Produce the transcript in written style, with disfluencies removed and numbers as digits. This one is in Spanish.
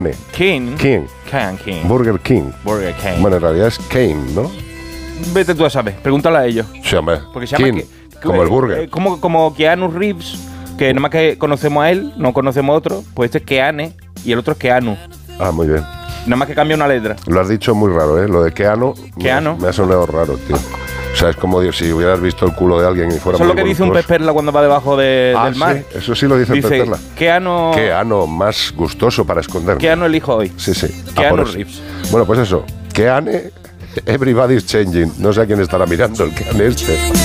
King. King. King. Burger King. Burger King. Bueno, en realidad es Kane, ¿no? Vete tú a saber, pregúntale a ellos. Sí, hombre. Porque se llama King, como el burger. Como Keanu Reeves, que nada más que conocemos a él, no conocemos a otro, pues este es Keane y el otro es Keanu. Ah, muy bien. Nada más que cambia una letra. Lo has dicho muy raro, ¿eh? Lo de Keanu. Keanu. Me ha sonado raro, tío. O sea, es como si hubieras visto el culo de alguien y fuera Eso es lo que dice un pez perla cuando va debajo del mar. Sí, eso sí lo dice el pez perla. Keanu más gustoso para esconder. Keanu el hijo hoy. Sí. Keanu Reeves. Bueno, pues eso. Keane, everybody's changing. No sé a quién estará mirando el Keane este.